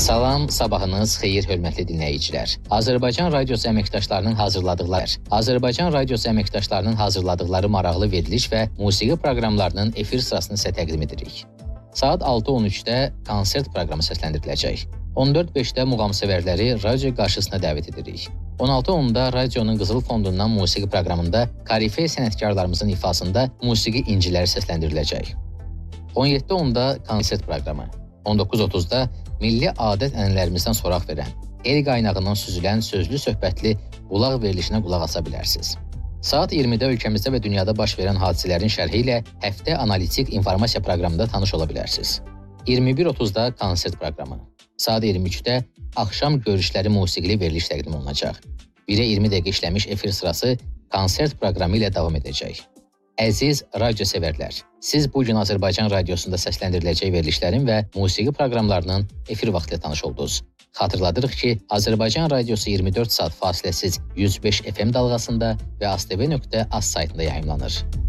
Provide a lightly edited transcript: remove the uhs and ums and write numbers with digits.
Salam, sabahınız xeyir, hörmətli dinləyicilər. Azərbaycan radiosu əməkdaşlarının hazırladıqları maraqlı veriliş və musiqi proqramlarının efir sırasını sizə təqdim edirik. Saat 6:13-də konsert proqramı səsləndiriləcək. 14:05-də muğamsevərləri radio qarşısına dəvət edirik. 16:10-da radionun Qızıl Fondundan musiqi proqramında korifey sənətkarlarımızın ifasında musiqi inciləri səsləndiriləcək. 17:10-da konsert proqramı. 19:30-da milli adət-ənənələrimizdən soraq verən, el qaynağından süzülən sözlü söhbətli qulaq verilişinə qulaq asa bilərsiniz. Saat 20-də ölkəmizdə və dünyada baş verən hadisələrin şərhi ilə həftə analitik informasiya proqramında tanış ola bilərsiniz. 21:30-da konsert proqramı. Saat 23-də axşam görüşləri musiqili veriliş təqdim olunacaq. 1-ə 20 dəqiqə işləmiş efir sırası konsert proqramı ilə davam edəcək. Əziz radio sevərlər, siz bugün Azərbaycan radiosunda səsləndiriləcək verilişlərin və musiqi proqramlarının efir vaxtı ilə tanış oldunuz. Xatırladırıq ki, Azərbaycan radiosu 24 saat fasiləsiz 105 FM dalğasında və astv.az saytında yayımlanır.